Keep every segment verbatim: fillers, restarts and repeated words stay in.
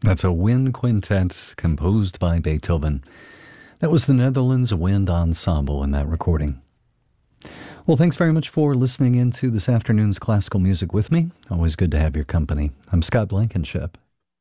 That's a wind quintet composed by Beethoven. That was the Netherlands Wind Ensemble in that recording. Well, thanks very much for listening into this afternoon's classical music with me. Always good to have your company. I'm Scott Blankenship.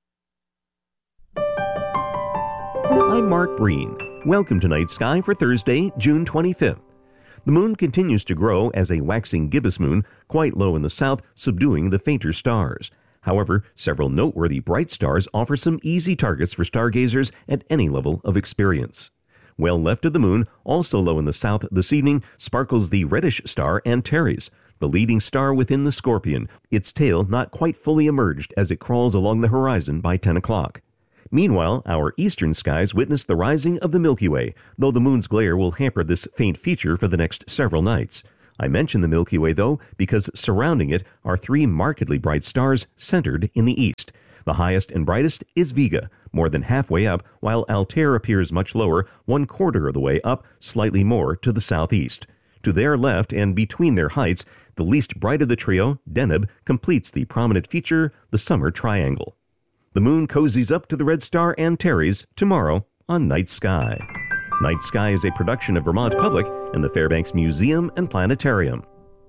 I'm Mark Breen. Welcome to Night Sky for Thursday, June twenty-fifth. The moon continues to grow as a waxing gibbous moon, quite low in the south, subduing the fainter stars. However, several noteworthy bright stars offer some easy targets for stargazers at any level of experience. Well left of the moon, also low in the south this evening, sparkles the reddish star Antares, the leading star within the Scorpion, its tail not quite fully emerged as it crawls along the horizon by ten o'clock. Meanwhile, our eastern skies witness the rising of the Milky Way, though the moon's glare will hamper this faint feature for the next several nights. I mention the Milky Way, though, because surrounding it are three markedly bright stars centered in the east. The highest and brightest is Vega, more than halfway up, while Altair appears much lower, one quarter of the way up, slightly more to the southeast. To their left and between their heights, the least bright of the trio, Deneb, completes the prominent feature, the Summer Triangle. The moon cozies up to the red star Antares tomorrow on Night Sky. Night Sky is a production of Vermont Public and the Fairbanks Museum and Planetarium.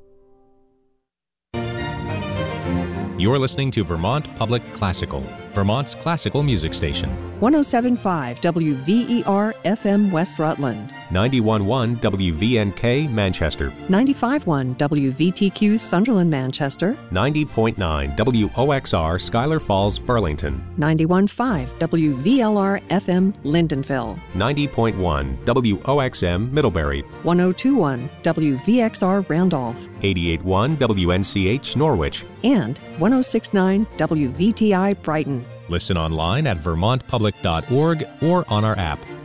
You're listening to Vermont Public Classical, Vermont's classical music station. one oh seven point five W V E R F M West Rutland. ninety-one point one W V N K Manchester. ninety-five point one W V T Q Sunderland Manchester. ninety point nine W O X R Schuyler Falls Burlington. ninety-one point five W V L R F M Lindenville. ninety point one W O X M Middlebury. one oh two point one W V X R Randolph. eighty-eight point one W N C H Norwich. And one oh six point nine W V T I Brighton. Listen online at vermont public dot org or on our app.